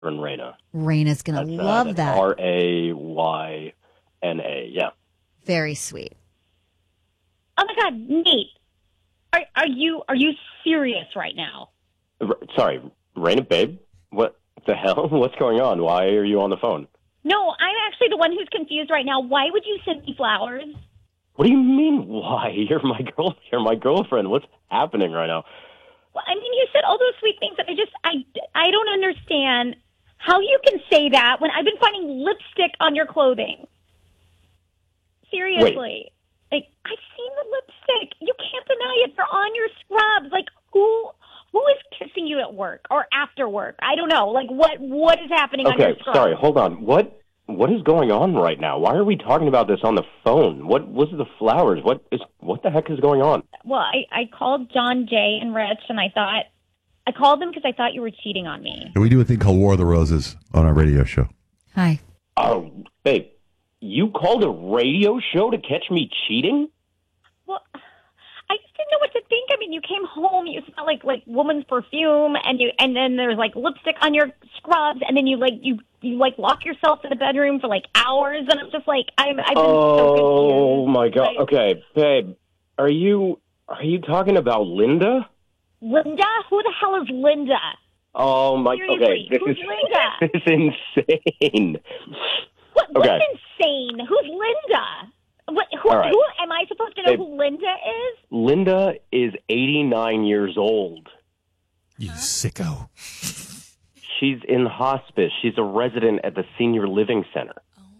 and Raina. Raina's going to love that. Rayna, yeah. Very sweet. Oh my God, Nate, are you serious right now? Sorry, Raina, babe? What the hell? What's going on? Why are you on the phone? No, I'm actually the one who's confused right now. Why would you send me flowers? What do you mean, why? You're my girlfriend. What's happening right now? Well, I mean, you said all those sweet things that I don't understand how you can say that when I've been finding lipstick on your clothing. Seriously. Wait. Like, I've seen the lipstick. You can't deny it. They're on your scrubs. Like, who is kissing you at work or after work? I don't know. Like, what is happening on your scrubs? Okay, sorry, hold on. What is going on right now? Why are we talking about this on the phone? What was the flowers? What the heck is going on? Well, I called John, Jay, and Rich, and I called them because I thought you were cheating on me. We do a thing called War of the Roses on our radio show. Hi. Oh, babe, you called a radio show to catch me cheating? Well, I just didn't know what to think. I mean, you came home, you smell like woman's perfume, and then there's like lipstick on your scrubs, and then you lock yourself in the bedroom for like hours, and I'm just like, I've been so confused. Oh my God. Okay, babe, are you talking about Linda? Linda? Who the hell is Linda? Oh my. Seriously, okay, who's Linda? This is insane. What's insane? Who's Linda? Who am I supposed to know who Linda is? Linda is 89 years old. You sicko. She's in hospice. She's a resident at the senior living center.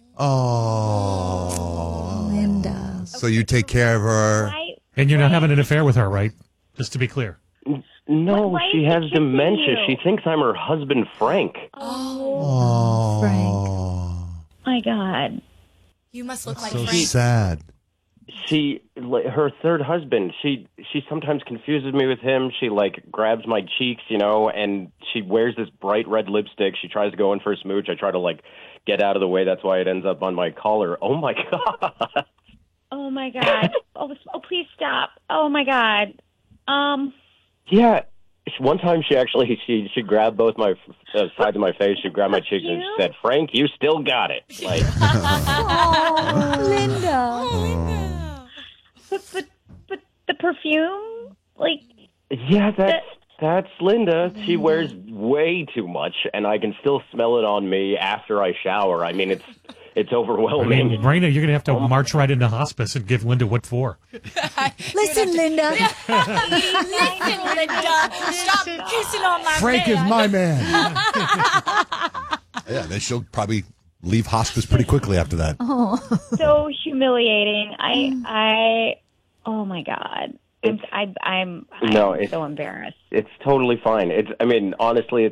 Oh. Linda. So you take care of her. And you're not having an affair with her, right? Just to be clear. No, Why she is has she kissing dementia. you? She thinks I'm her husband, Frank. Oh. Frank. My God. You must look like So Frank. sad. Her third husband, she sometimes confuses me with him. She grabs my cheeks, and she wears this bright red lipstick. She tries to go in for a smooch. I try to get out of the way. That's why it ends up on my collar. Oh my God. Oh my God. Oh, please stop. Oh my God. Yeah. One time she grabbed both my sides of my face. She grabbed my cheeks and she said, "Frank, you still got it." Oh, Linda. But the perfume, Yeah, that's Linda. She wears way too much, and I can still smell it on me after I shower. I mean, it's overwhelming. Raina, you're going to have to march right into hospice and give Linda what for. Listen, Linda. Listen, Linda. Stop kissing on my Frank man. is my man. Yeah, then she'll probably leave hospice pretty quickly after that. so humiliating. Oh my God. I'm so embarrassed. It's totally fine. Honestly,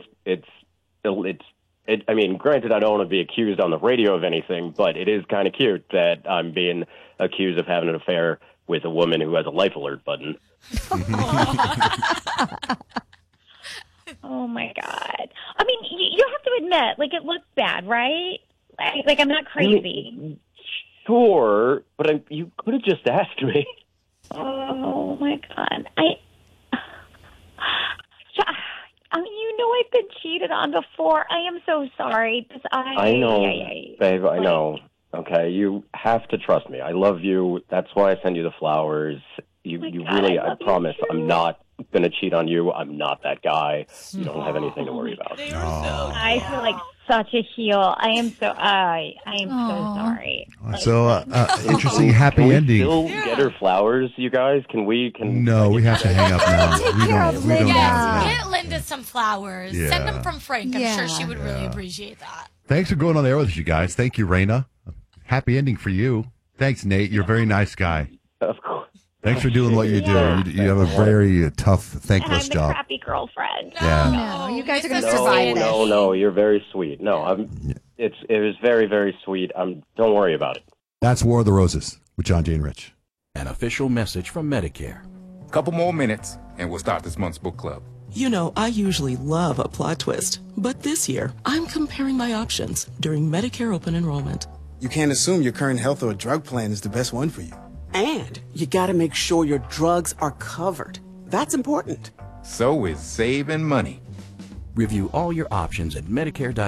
granted, I don't want to be accused on the radio of anything, but it is kind of cute that I'm being accused of having an affair with a woman who has a life alert button. Oh my God. I mean, you have to admit, it looked bad, right? I'm not crazy. Sure, but you could have just asked me. Oh my God. I've been cheated on before. I am so sorry. I know, babe, I know. Okay, you have to trust me. I love you. That's why I send you the flowers. I promise I'm not going to cheat on you. I'm not that guy. You don't have anything to worry about. I feel like such a heel. I am so sorry. So, interesting happy ending. Can we still get her flowers, you guys? No, we have to hang up now. We don't have Get Linda some flowers. Yeah. Send them from Frank. I'm sure she would really appreciate that. Thanks for going on the air with us, you guys. Thank you, Raina. Happy ending for you. Thanks, Nate. You're a very nice guy. Of course. Thanks for doing what you do. You have a very tough, thankless and I'm job. the crappy girlfriend. Yeah. No, you guys are going to survive this. No, you're very sweet. No, it was very, very sweet. Don't worry about it. That's War of the Roses with John, Jay, and Rich. An official message from Medicare. Couple more minutes, and we'll start this month's book club. You know, I usually love a plot twist, but this year, I'm comparing my options during Medicare open enrollment. You can't assume your current health or drug plan is the best one for you. And you gotta make sure your drugs are covered. That's important. So is saving money. Review all your options at Medicare.gov.